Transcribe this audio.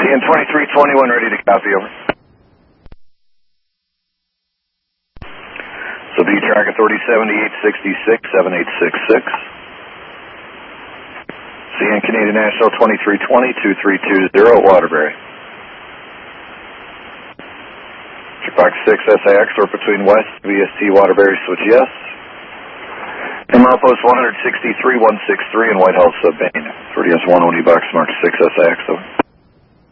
CN 2321, ready to copy, over. So B track authority 7866, 7866. CN Canadian National 2320, 2320, Waterbury. Checkbox 6 SIX, or between West, VST Waterbury, switch yes. And milepost 163, 163 in Whitehall, Sub-Main. 30S1 Oni box mark 6 SIX, over.